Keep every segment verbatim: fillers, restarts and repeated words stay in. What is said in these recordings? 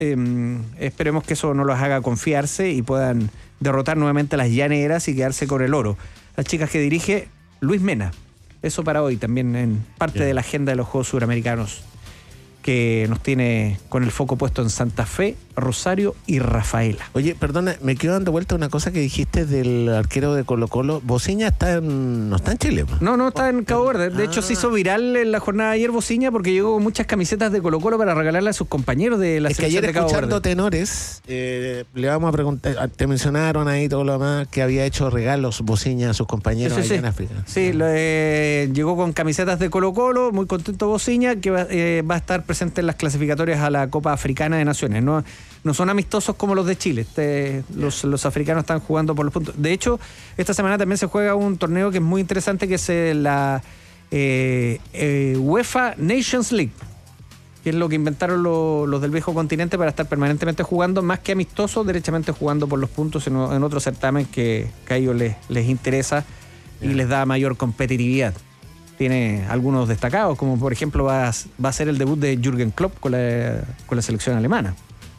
Eh, esperemos que eso no los haga confiarse y puedan derrotar nuevamente a las llaneras y quedarse con el oro. Las chicas que dirige Luis Mena. Eso para hoy también en parte Bien. de la agenda de los Juegos Suramericanos, que nos tiene con el foco puesto en Santa Fe, Rosario y Rafaela. Oye, perdona, me quedo dando vuelta una cosa que dijiste del arquero de Colo-Colo. Bociña está en, no está en Chile. No, no está en Cabo Verde. De ah. hecho, se hizo viral en la jornada de ayer Bociña porque llegó con muchas camisetas de Colo-Colo para regalarle a sus compañeros de la es selección que ayer, de Cabo Verde. escuchando tenores, eh, le vamos a preguntar, te mencionaron ahí todo lo demás, que había hecho regalos Bociña a sus compañeros sí, sí, allá sí. en África. Sí, lo, eh, llegó con camisetas de Colo-Colo, muy contento Bociña, que va, eh, va a estar presente en las clasificatorias a la Copa Africana de Naciones. No, no son amistosos como los de Chile. Este, los, los africanos están jugando por los puntos. De hecho, esta semana también se juega un torneo que es muy interesante, que es la eh, eh, UEFA Nations League, que es lo que inventaron lo, los del viejo continente para estar permanentemente jugando, más que amistosos, derechamente jugando por los puntos en, en otro certamen que, que a ellos les, les interesa y yeah. les da mayor competitividad. Tiene algunos destacados, como por ejemplo va a, va a ser el debut de Jürgen Klopp con la, con la selección alemana.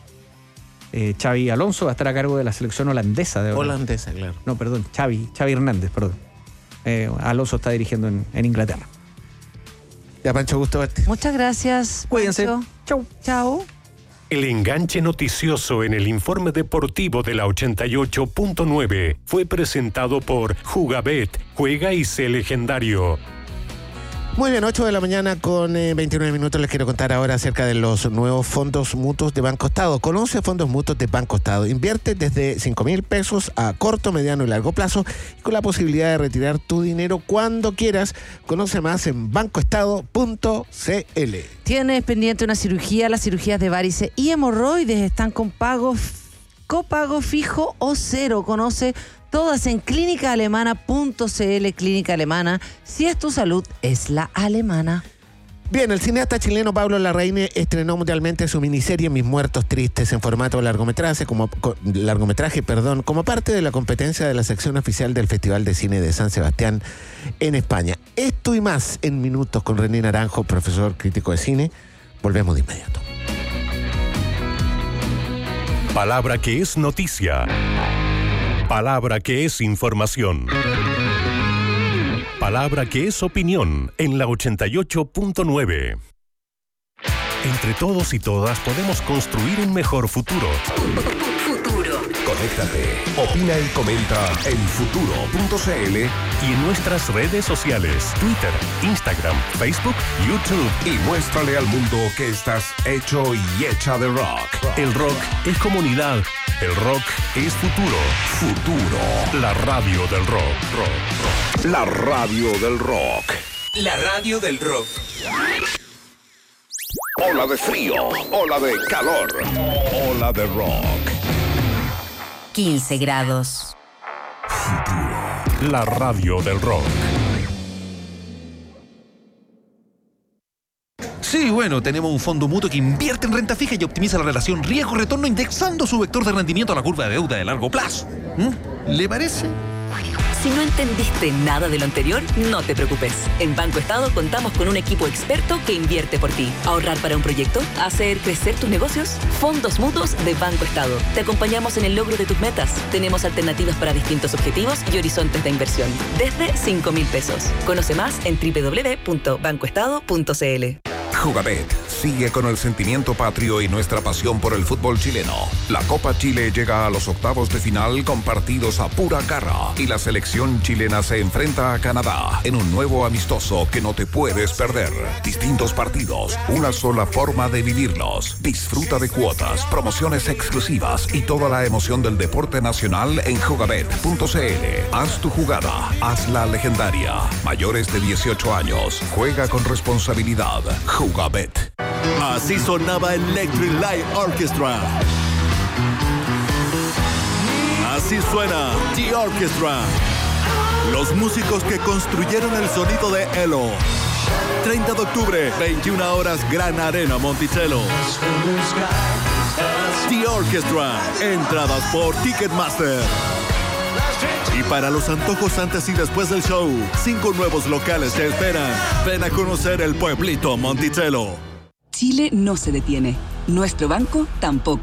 Eh, Xavi Alonso va a estar a cargo de la selección holandesa. De holandesa, claro. No, perdón, Xavi, Xavi Hernández, perdón. Eh, Alonso está dirigiendo en, en Inglaterra. Ya, Pancho, gusto verte. Muchas gracias. Cuídense. Chau. Chau. El enganche noticioso en el informe deportivo de la ochenta y ocho punto nueve fue presentado por Jugabet. Juega y sé legendario. Muy bien, ocho de la mañana con eh, veintinueve minutos. Les quiero contar ahora acerca de los nuevos fondos mutuos de Banco Estado. Conoce fondos mutuos de Banco Estado. Invierte desde cinco mil pesos a corto, mediano y largo plazo y con la posibilidad de retirar tu dinero cuando quieras. Conoce más en banco estado punto c l. ¿Tienes pendiente una cirugía? Las cirugías de varices y hemorroides están con pago, copago fijo o cero. Conoce todas en clínica alemana punto c l. Clínica Alemana, si es tu salud, es la alemana. Bien, el cineasta chileno Pablo Larraín estrenó mundialmente su miniserie Mis Muertos Tristes en formato largometraje, como, largometraje, perdón, como parte de la competencia de la sección oficial del Festival de Cine de San Sebastián en España. Esto y más en minutos con René Naranjo, profesor crítico de cine. Volvemos de inmediato. Palabra que es noticia. Palabra que es información. Palabra que es opinión en la ochenta y ocho punto nueve. Entre todos y todas podemos construir un mejor futuro. Futuro. Conéctate, opina y comenta en futuro punto c l y en nuestras redes sociales, Twitter, Instagram, Facebook, YouTube. Y muéstrale al mundo que estás hecho y hecha de rock. El rock es comunidad. El rock es futuro. Futuro. La radio del rock. Rock, rock. La radio del rock. La radio del rock. Ola de frío, ola de calor, ola de rock. quince grados. La radio del rock. Sí, bueno, tenemos un fondo mutuo que invierte en renta fija y optimiza la relación riesgo-retorno indexando su vector de rendimiento a la curva de deuda de largo plazo. ¿Mm? ¿Le parece? Si no entendiste nada de lo anterior, no te preocupes. En Banco Estado contamos con un equipo experto que invierte por ti. ¿Ahorrar para un proyecto? ¿Hacer crecer tus negocios? Fondos mutuos de Banco Estado. Te acompañamos en el logro de tus metas. Tenemos alternativas para distintos objetivos y horizontes de inversión. Desde cinco mil pesos. Conoce más en doble u doble u doble u punto banco estado punto c l. Jugabet sigue con el sentimiento patrio y nuestra pasión por el fútbol chileno. La Copa Chile llega a los octavos de final con partidos a pura garra y la selección chilena se enfrenta a Canadá en un nuevo amistoso que no te puedes perder. Distintos partidos, una sola forma de vivirlos. Disfruta de cuotas, promociones exclusivas y toda la emoción del deporte nacional en jugabet punto c l. Haz tu jugada, hazla legendaria. Mayores de dieciocho años, juega con responsabilidad. Jugabet. Así sonaba Electric Light Orchestra. Así suena The Orchestra. Los músicos que construyeron el sonido de Elo. treinta de octubre, veintiuna horas, Gran Arena Monticello. The Orchestra. Entradas por Ticketmaster. Y para los antojos antes y después del show, cinco nuevos locales te esperan. Ven a conocer el pueblito Monticello. Chile no se detiene. Nuestro banco tampoco.